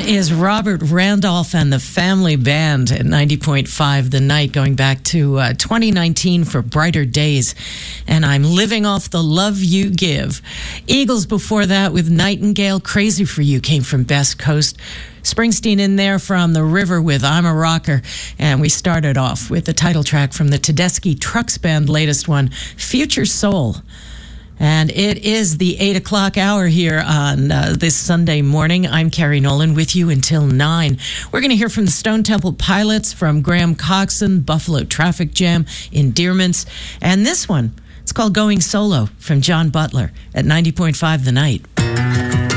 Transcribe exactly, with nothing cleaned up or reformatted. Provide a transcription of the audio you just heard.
is Robert Randolph and the Family Band at ninety point five The Night, going back to uh, twenty nineteen for Brighter Days. And I'm living off the love you give. Eagles before that with Nightingale. Crazy for You came from Best Coast. Springsteen in there from The River with I'm a Rocker. And we started off with the title track from the Tedeschi Trucks Band latest one, Future Soul. And it is the eight o'clock hour here on uh, this Sunday morning. I'm Carrie Nolan with you until nine. We're going to hear from the Stone Temple Pilots, from Graham Coxon, Buffalo Traffic Jam, Endearments. And this one, it's called Going Solo from John Butler at ninety point five The Night.